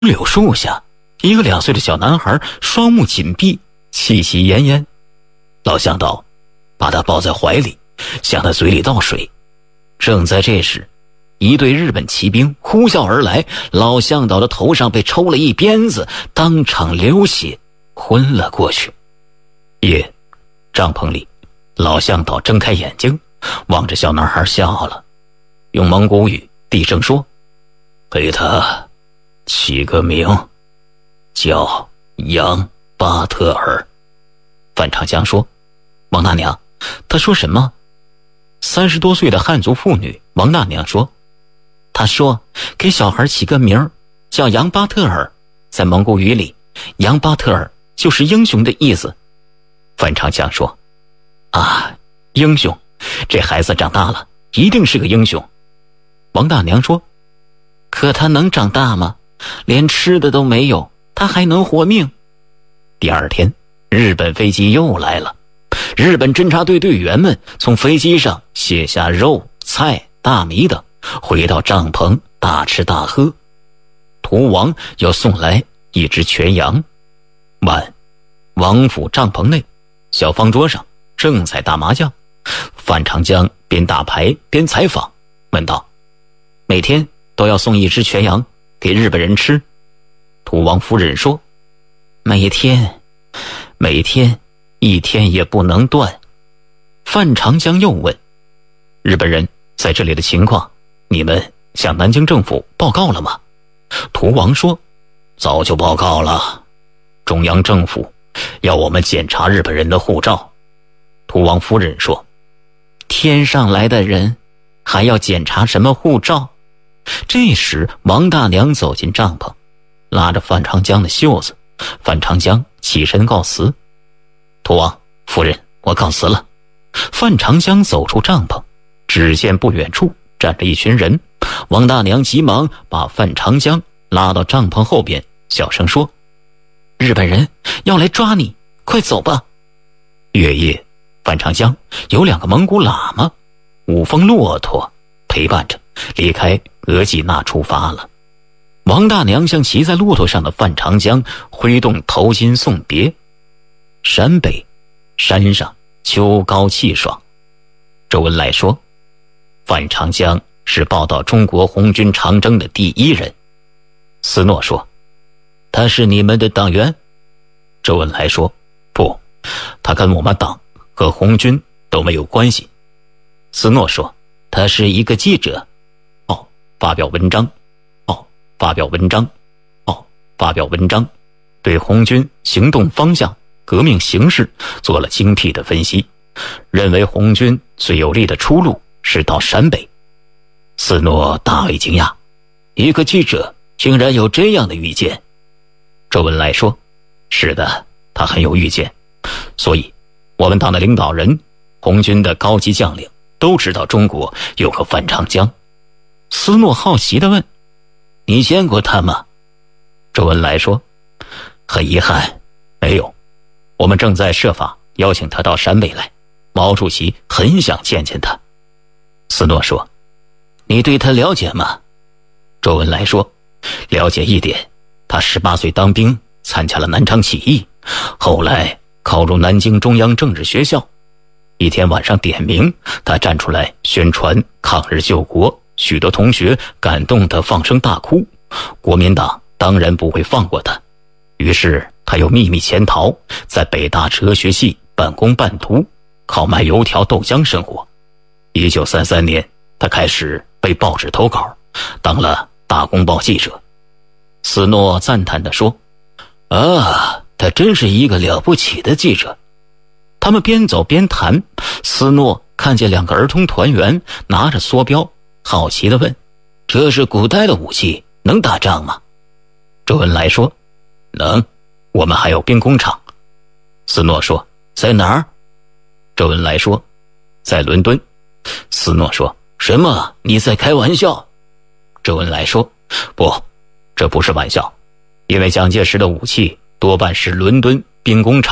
柳树下，一个2岁的小男孩双目紧闭，气息奄奄。老向导把他抱在怀里，向他嘴里倒水。正在这时，一队日本骑兵呼啸而来，老向导的头上被抽了一鞭子，当场流血，昏了过去。夜，帐篷里，老向导睁开眼睛，望着小男孩笑了，用蒙古语低声说：“给他起个名，叫杨巴特尔。”范长江说：“王大娘，他说什么？”30多岁的汉族妇女王大娘说：“他说给小孩起个名叫杨巴特尔，在蒙古语里，杨巴特尔就是英雄的意思。”范长江说：“啊，英雄，这孩子长大了一定是个英雄。”王大娘说：“可他能长大吗？连吃的都没有，他还能活命？”第二天，日本飞机又来了。日本侦察队队员们从飞机上卸下肉、菜、大米等，回到帐篷大吃大喝。屠王又送来一只全羊。晚，王府帐篷内，小方桌上正在打麻将。范长江边打牌边采访，问道：“每天都要送一只全羊给日本人吃？”屠王夫人说：“每天，一天也不能断。”范长江又问：“日本人在这里的情况，你们向南京政府报告了吗？”屠王说：“早就报告了，中央政府要我们检查日本人的护照。”屠王夫人说：“天上来的人还要检查什么护照？”这时王大娘走进帐篷，拉着范长江的袖子。范长江起身告辞：“屠王夫人，我告辞了。”范长江走出帐篷，只见不远处站着一群人。王大娘急忙把范长江拉到帐篷后边，小声说：“日本人要来抓你，快走吧。”月夜，范长江有2个蒙古喇嘛5峰骆驼陪伴着离开额济纳出发了。王大娘向骑在骆驼上的范长江挥动头巾送别。山北，山上秋高气爽。周恩来说：“范长江是报道中国红军长征的第一人。”斯诺说：“他是你们的党员？”周恩来说：“不，他跟我们党和红军都没有关系。”斯诺说：“他是一个记者。”哦，发表文章。哦，发表文章。哦，发表文章。对红军行动方向、革命形势做了精辟的分析，认为红军最有利的出路是到陕北。斯诺大为惊讶，一个记者竟然有这样的预见。周恩来说：“是的，他很有预见，所以我们党的领导人、红军的高级将领都知道中国有个范长江。”斯诺好奇地问：“你见过他吗？”周恩来说：“很遗憾，没有。我们正在设法邀请他到陕北来，毛主席很想见见他。”斯诺说：“你对他了解吗？”周恩来说：“了解一点，他18岁当兵，参加了南昌起义，后来考入南京中央政治学校。一天晚上点名，他站出来宣传抗日救国，许多同学感动得放声大哭。国民党当然不会放过他，于是他又秘密潜逃，在北大哲学系半工半读，靠卖油条豆浆生活。1933年，他开始被报纸投稿，当了大公报记者。”斯诺赞叹地说：“啊，他真是一个了不起的记者。”他们边走边谈，斯诺看见2个儿童团员拿着梭镖，好奇地问：“这是古代的武器，能打仗吗？”周恩来说：“能，我们还有兵工厂。”斯诺说：“在哪儿？”周恩来说：“在伦敦。”斯诺说：“什么？你在开玩笑？”周恩来说：“不，这不是玩笑，因为蒋介石的武器多半是伦敦兵工厂